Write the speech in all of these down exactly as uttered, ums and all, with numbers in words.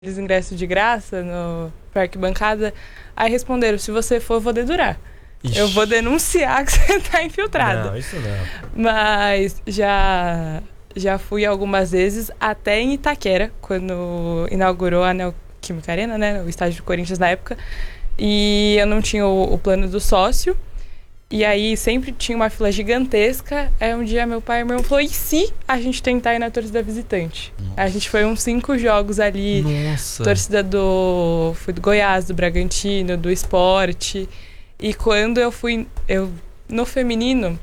Eles ingressos de graça no Parque Bancada. Aí responderam, se você for, eu vou dedurar. Ixi. Eu vou denunciar que você tá infiltrado. Não, isso não. Mas já, já fui algumas vezes, até em Itaquera, quando inaugurou a Neoquímica Arena, né? O estádio do Corinthians na época. E eu não tinha o, o plano do sócio. E aí sempre tinha uma fila gigantesca. Aí um dia meu pai e meu irmão falaram, e se a gente tentar ir na torcida visitante? Nossa. A gente foi uns cinco jogos ali. Nossa. Torcida do... Fui do Goiás, do Bragantino, do Sport. E quando eu fui eu, no feminino,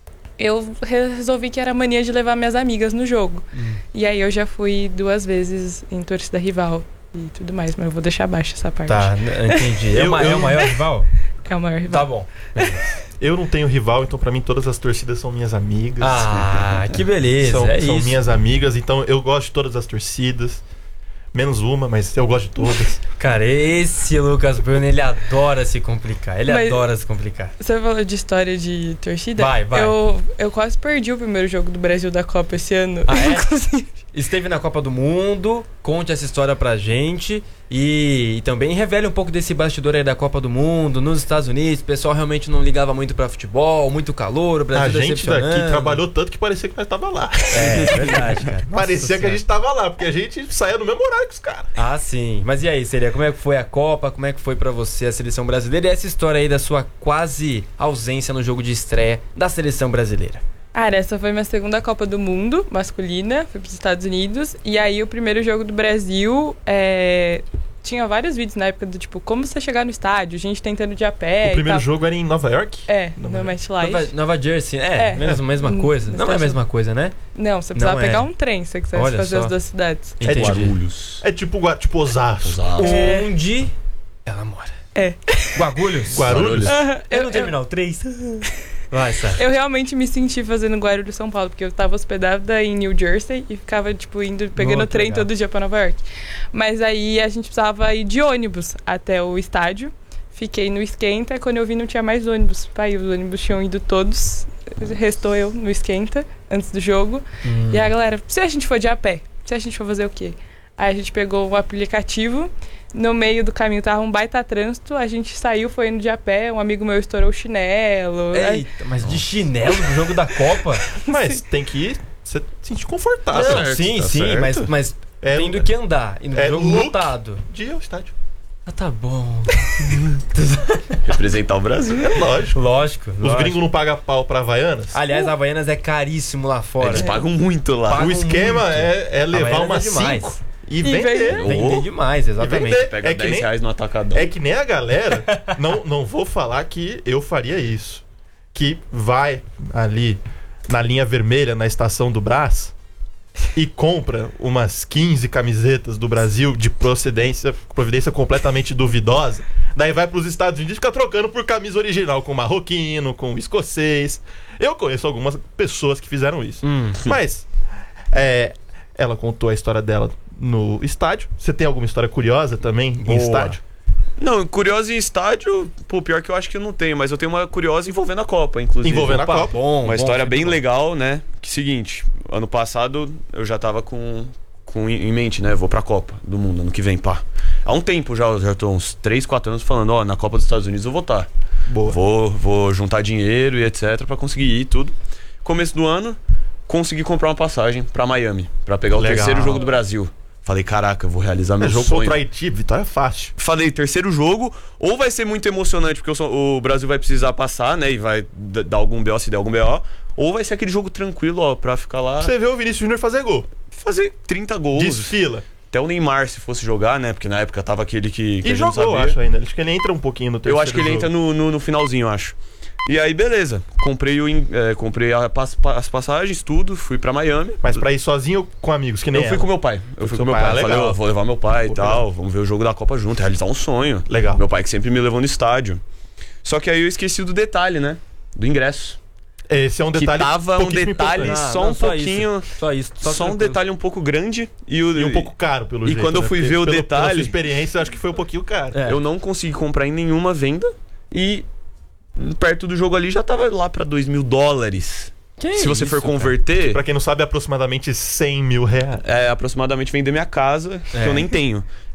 eu resolvi que era mania de levar minhas amigas no jogo. Hum. E aí eu já fui duas vezes em torcida rival e tudo mais. Mas eu vou deixar abaixo essa parte. Tá, entendi. É, eu, o, eu... é o maior rival? É o maior rival. Tá bom. Eu não tenho rival, então pra mim todas as torcidas são minhas amigas. Ah, que beleza. São, é são isso. minhas amigas, então eu gosto de todas as torcidas. Menos uma, mas eu gosto de todas. Cara, esse Lucas Bruno, ele adora se complicar. Ele mas adora se complicar. Você falou de história de torcida? Vai, vai. Eu, eu quase perdi o primeiro jogo do Brasil da Copa esse ano. Ah, é? Esteve na Copa do Mundo, conte essa história pra gente e, e também revele um pouco desse bastidor aí da Copa do Mundo nos Estados Unidos. O pessoal realmente não ligava muito pra futebol, muito calor, o Brasil a gente decepcionando. daqui trabalhou tanto que parecia que nós tava lá. É, é verdade, cara. Nossa parecia senhora. que a gente tava lá, porque a gente saía no mesmo horário que os caras. Ah, sim. Mas e aí, Seria, como é que foi a Copa? Como é que foi pra você a seleção brasileira? E essa história aí da sua quase ausência no jogo de estreia da seleção brasileira? Ah, essa foi minha segunda Copa do Mundo masculina, fui para os Estados Unidos. E aí o primeiro jogo do Brasil, é... tinha vários vídeos na época do tipo, como você chegar no estádio, gente tentando de a pé. O primeiro e tal. jogo era em Nova York? É, no MetLife. Nova, Nova Jersey, é, é. Mesma, mesma coisa. Não é a mesma coisa, né? Não, você precisava Não pegar é. um trem se você quisesse Olha fazer só. as duas cidades. É tipo Guarulhos. É tipo, tipo Osasco. Osasco. É. Onde ela mora. É. Guarulhos? Guarulhos? Uhum. Eu no Terminal três. Vai, Sara. Eu realmente me senti fazendo Guarulhos São Paulo, porque eu tava hospedada em New Jersey e ficava, tipo, indo, pegando Muito trem legal. todo dia pra Nova York. Mas aí a gente precisava ir de ônibus até o estádio. Fiquei no esquenta, quando eu vi não tinha mais ônibus. Pai, os ônibus tinham ido todos, restou eu no esquenta, antes do jogo. Hum. E a galera, se a gente for de a pé, se a gente for fazer o quê? Aí a gente pegou o aplicativo, no meio do caminho tava um baita trânsito, a gente saiu, foi indo de a pé, um amigo meu estourou o chinelo. Eita, aí... mas de chinelo no jogo da Copa? Mas tem que ir, você se sentir confortável. Não, certo, sim, tá sim, certo. mas, mas é, tendo que andar, e no é jogo look lotado. De ir ao estádio. Ah, tá bom. Representar o Brasil. É lógico. Lógico. Os lógico. gringos não pagam pau pra Havaianas? Aliás, a Havaianas é caríssimo lá fora. Eles pagam muito lá. Pagam o esquema muito. é, é levar Havaianas umas é demais. cinco e E vender. vender. Vender demais, exatamente. vender. Pega É que dez nem- reais no atacadão. É que nem a galera, não, não vou falar que eu faria isso, que vai ali na linha vermelha, na estação do Brás, e compra umas quinze camisetas do Brasil de procedência, providência completamente duvidosa, daí vai pros Estados Unidos e fica trocando por camisa original, com marroquino, com escocês. Eu conheço algumas pessoas que fizeram isso. Hum. Mas, é, ela contou a história dela no estádio. Você tem alguma história curiosa também Boa. em estádio? Não, curiosa em estádio, pô, pior que eu acho que eu não tenho, mas eu tenho uma curiosa envolvendo a Copa, inclusive. Envolvendo a Opa, Copa. Bom, Uma bom, história sempre bem bom. legal, né? Que seguinte, ano passado eu já tava com, com em mente, né? Vou pra Copa do Mundo ano que vem, pá. Há um tempo já, eu já tô uns três, quatro anos falando, ó, na Copa dos Estados Unidos eu vou estar. Boa. Vou, vou juntar dinheiro e etc pra conseguir ir e tudo. Começo do ano, consegui comprar uma passagem pra Miami, pra pegar o Legal. terceiro jogo do Brasil. Falei, caraca, eu vou realizar meu É jogo sonho. contra o Haiti, vitória fácil. Falei, terceiro jogo, ou vai ser muito emocionante, porque o, so- o Brasil vai precisar passar, né? E vai d- dar algum B O se der algum B O. Ou vai ser aquele jogo tranquilo, ó, pra ficar lá, Você vê o Vinícius Júnior fazer gol. fazer trinta gols. Desfila. Até o Neymar, se fosse jogar, né? Porque na época tava aquele que, que a E gente não jogou, eu sabia. acho ainda. Acho que ele entra um pouquinho no terceiro Eu acho que ele jogo. entra no, no, no finalzinho, eu acho. E aí, beleza. Comprei, o, in- é, comprei a pas- pa- as passagens, tudo. Fui pra Miami. Mas pra ir sozinho ou com amigos, que nem Eu fui ela? com meu pai. Eu fui seu com meu pai, pai. ah, Falei, legal. ó, vou levar meu pai e Pô, tal. legal. Vamos ver o jogo da Copa junto, realizar um sonho. Legal. Meu pai que sempre me levou no estádio. Só que aí eu esqueci do detalhe, né? Do ingresso. Esse é um Que detalhe tava um pouquíssimo detalhe importante. Ah, só não, um só pouquinho. isso. Só isso. Só, um tranquilo. detalhe um pouco grande. E, o, E um pouco caro, pelo E jeito. quando eu né? fui Porque ver o pelo- Pela detalhe- sua experiência, eu acho que foi um pouquinho caro. É. eu não consegui comprar em nenhuma venda. E perto do jogo ali já tava lá pra dois mil dólares. Que Se você isso, for cara? converter, Pra quem não sabe, é aproximadamente cem mil reais. é aproximadamente vender minha casa, É. que eu nem tenho.